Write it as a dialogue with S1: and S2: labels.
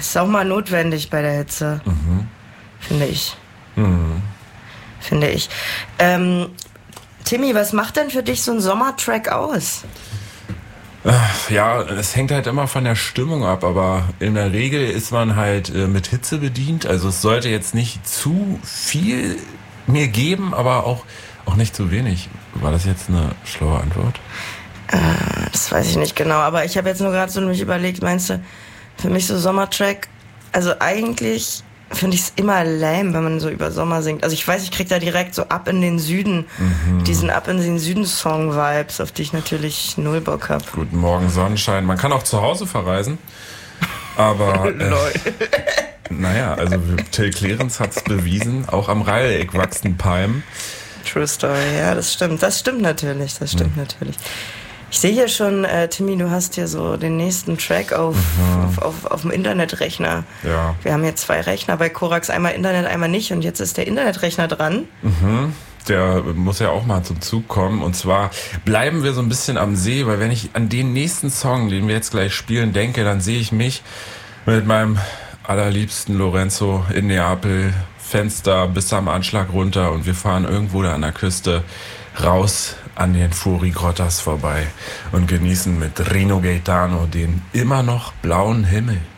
S1: ist auch mal notwendig bei der Hitze. Finde ich. Finde ich. Timmy, was macht denn für dich so ein Sommertrack aus?
S2: Ja, es hängt halt immer von der Stimmung ab, aber in der Regel ist man halt mit Hitze bedient. Also es sollte jetzt nicht zu viel mir geben, aber auch nicht zu wenig. War das jetzt eine schlaue Antwort?
S1: Das weiß ich nicht genau, aber ich habe jetzt nur gerade so mich überlegt, meinst du, für mich so Sommertrack, also eigentlich finde ich es immer lame, wenn man so über Sommer singt. Also ich weiß, ich krieg da direkt so Ab in den Süden, diesen Ab in den Süden-Song-Vibes, auf die ich natürlich null Bock habe.
S2: Guten Morgen, Sonnenschein. Man kann auch zu Hause verreisen, aber naja, also Till Clarence hat's bewiesen, auch am Reileck wachsen Palmen.
S1: True Story, ja, das stimmt natürlich. Ich sehe hier schon, Timmy, du hast hier so den nächsten Track auf dem Internetrechner.
S2: Ja.
S1: Wir haben hier 2 Rechner bei Korax, einmal Internet, einmal nicht, und jetzt ist der Internetrechner dran.
S2: Der muss ja auch mal zum Zug kommen, und zwar bleiben wir so ein bisschen am See, weil wenn ich an den nächsten Song, den wir jetzt gleich spielen, denke, dann sehe ich mich mit meinem allerliebsten Lorenzo in Neapel, Fenster bis am Anschlag runter, und wir fahren irgendwo da an der Küste raus an den Furi-Grottas vorbei und genießen mit Rino Gaetano den immer noch blauen Himmel.